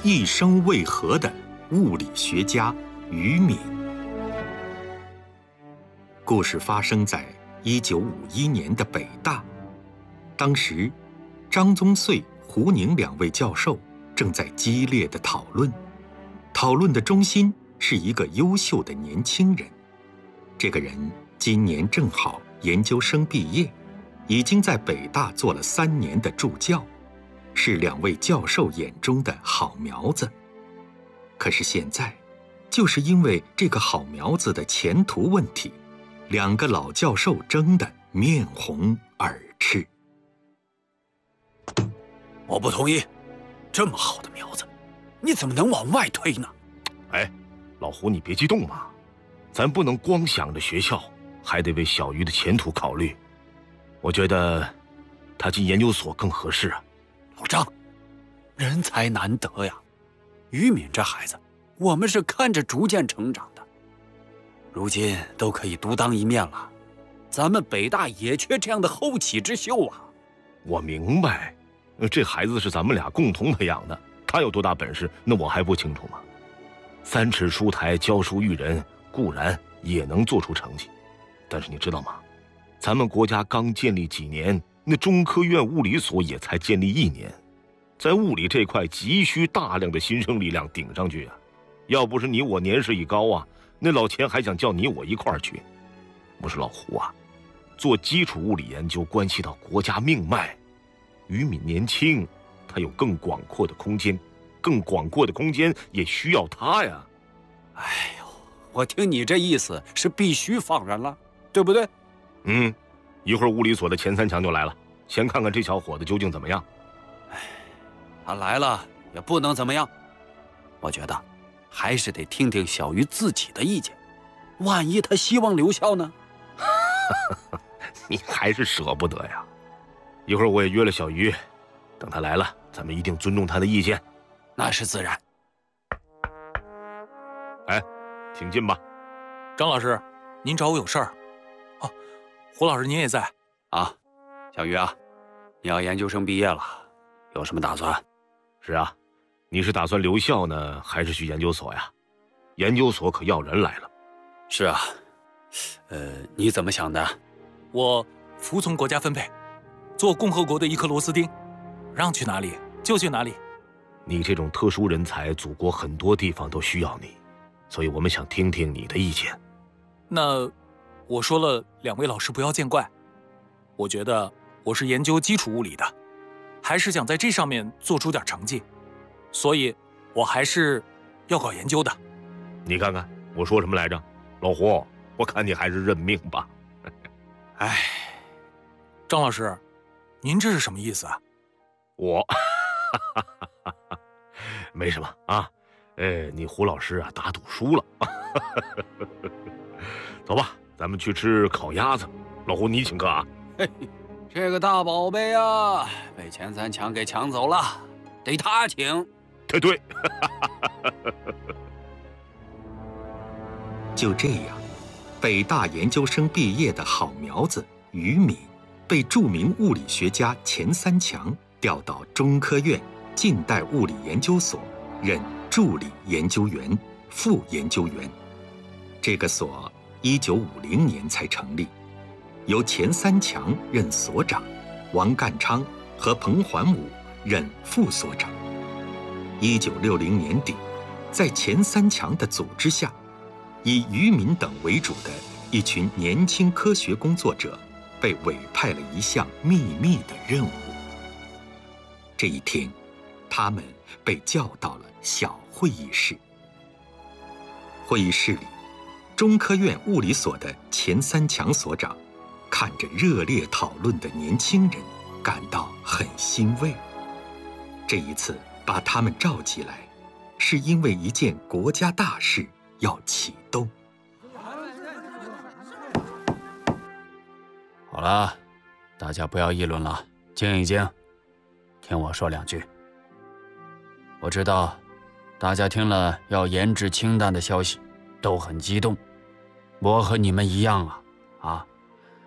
一生为何的物理学家于敏。故事发生在1951年的北大，当时张宗燧、胡宁两位教授正在激烈的讨论的中心是一个优秀的年轻人。这个人今年正好研究生毕业，已经在北大做了3年的助教，是两位教授眼中的好苗子。可是现在，就是因为这个好苗子的前途问题，两个老教授争得面红耳赤。 我不同意，这么好的苗子，你怎么能往外推呢？ 哎，老胡，你别激动嘛，咱不能光想着学校，还得为小鱼的前途考虑。我觉得他进研究所更合适啊。 老张，人才难得呀，于敏这孩子，我们是看着逐渐成长的，如今都可以独当一面了，咱们北大也缺这样的后起之秀啊。 我明白，这孩子是咱们俩共同培养的，他有多大本事，那我还不清楚吗？3尺书台教书育人，固然也能做出成绩，但是你知道吗？咱们国家刚建立几年，那中科院物理所也才建立1年，在物理这块急需大量的新生力量顶上去啊！要不是你我年事已高啊，那老钱还想叫你我一块儿去。我说老胡啊，做基础物理研究关系到国家命脉，于敏年轻，他有更广阔的空间，更广阔的空间也需要他呀。 哎呦，我听你这意思是必须放人了，对不对？ 一会儿物理所的前3强就来了，先看看这小伙子究竟怎么样。 他来了也不能怎么样，我觉得还是得听听小鱼自己的意见，万一他希望留校呢？ 你还是舍不得呀。一会儿我也约了小鱼，等他来了，咱们一定尊重他的意见。 那是自然。 哎，请进吧。 张老师，您找我有事儿？哦，胡老师您也在啊？小鱼啊，你要研究生毕业了，有什么打算？ 是啊，你是打算留校呢，还是去研究所呀？研究所可要人来了。 是啊，你怎么想的？ 我服从国家分配，做共和国的一颗螺丝钉，让去哪里就去哪里。 你这种特殊人才，祖国很多地方都需要你，所以我们想听听你的意见。 那我说了，2位老师不要见怪。我觉得我是研究基础物理的，还是想在这上面做出点成绩，所以我还是要搞研究的。 你看看我说什么来着？老胡，我看你还是认命吧。 哎， 张老师，您这是什么意思啊？ 我没什么啊，你胡老师啊打赌输了。走吧，咱们去吃烤鸭子。老胡，你请客啊。 嘿，这个大宝贝啊，被前3强给抢走了，得他请。 对。 就这样，北大研究生毕业的好苗子于敏，被著名物理学家前3强调到中科院近代物理研究所任助理研究员、副研究员。这个所1950年才成立，由前3强任所长，王淦昌和彭桓武任副所长。1960年底，在前3强的组织下，以于敏等为主的一群年轻科学工作者被委派了一项秘密的任务。这一天，他们被叫到了小会议室。会议室里，中科院物理所的前3强所长看着热烈讨论的年轻人，感到很欣慰。这一次把他们召集来，是因为一件国家大事要启动。 好了，大家不要议论了，静一静，听我说2句。我知道大家听了要研制氢弹的消息都很激动，我和你们一样啊。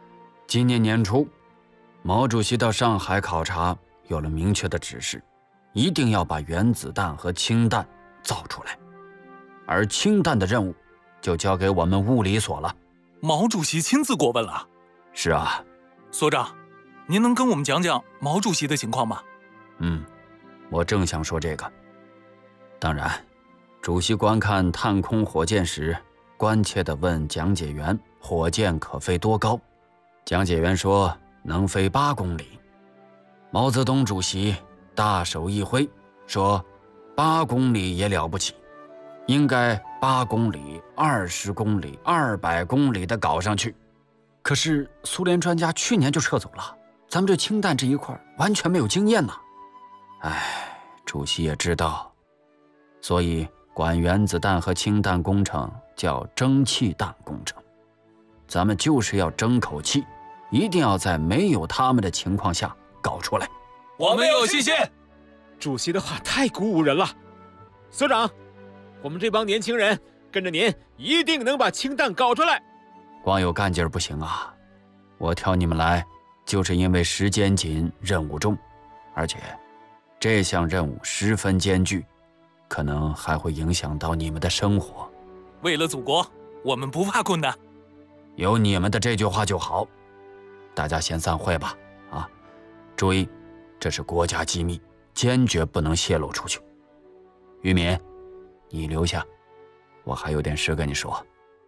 今年年初，毛主席到上海考察，有了明确的指示， 一定要把原子弹和氢弹造出来，而氢弹的任务就交给我们物理所了。 毛主席亲自过问了？ 是啊。 所长，您能跟我们讲讲毛主席的情况吗？ 我正想说这个。当然，主席观看探空火箭时，关切地问讲解员火箭可飞多高。讲解员说能飞8公里。毛泽东主席大手一挥，说8公里也了不起，应该8公里、20公里、200公里的搞上去。可是苏联专家去年就撤走了，咱们对氢弹这一块完全没有经验呐。主席也知道，所以管原子弹和氢弹工程叫蒸汽弹工程。咱们就是要争口气，一定要在没有他们的情况下搞出来。 我们有信心。 主席的话太鼓舞人了。所长，我们这帮年轻人跟着您，一定能把氢弹搞出来。 光有干劲不行啊！我挑你们来，就是因为时间紧，任务重，而且这项任务十分艰巨，可能还会影响到你们的生活。 为了祖国，我们不怕困难。 有你们的这句话就好。大家先散会吧。注意，这是国家机密，坚决不能泄露出去。于敏，你留下，我还有点事跟你说。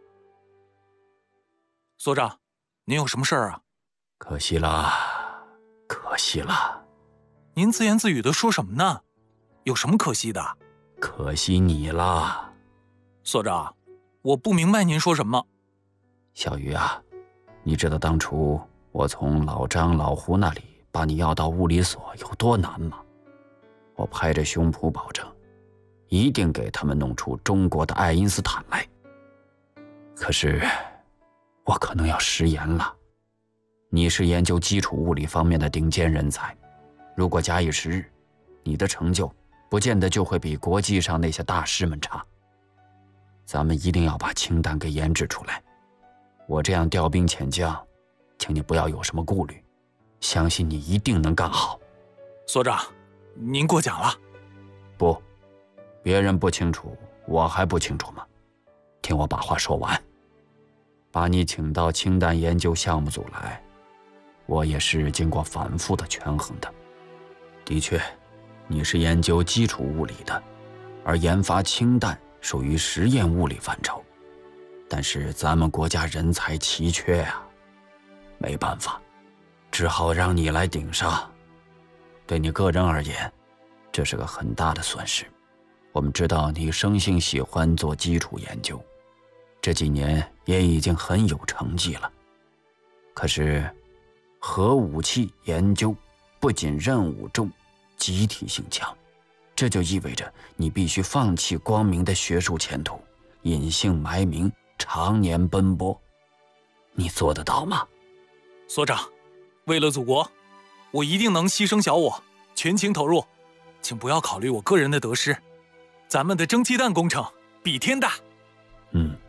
所长，您有什么事儿啊？ 可惜了，可惜了。 您自言自语的说什么呢？有什么可惜的？ 可惜你了。 所长，我不明白您说什么。 小鱼啊，你知道当初我从老张、老胡那里把你要到物理所有多难吗？我拍着胸脯保证，一定给他们弄出中国的爱因斯坦来。可是我可能要食言了。你是研究基础物理方面的顶尖人才，如果假以时日，你的成就不见得就会比国际上那些大师们差。咱们一定要把氢弹给研制出来。我这样调兵遣将，请你不要有什么顾虑，相信你一定能干好。 所长，您过奖了。 不，别人不清楚，我还不清楚吗？听我把话说完。把你请到氢弹研究项目组来，我也是经过反复的权衡的。的确，你是研究基础物理的，而研发氢弹属于实验物理范畴。但是咱们国家人才奇缺啊，没办法，只好让你来顶上。对你个人而言，这是个很大的损失。我们知道你生性喜欢做基础研究，这几年也已经很有成绩了。可是核武器研究不仅任务重，集体性强，这就意味着你必须放弃光明的学术前途，隐姓埋名，常年奔波。你做得到吗？ 所长，为了祖国，我一定能牺牲小我，全情投入，请不要考虑我个人的得失。咱们的蒸汽弹工程比天大。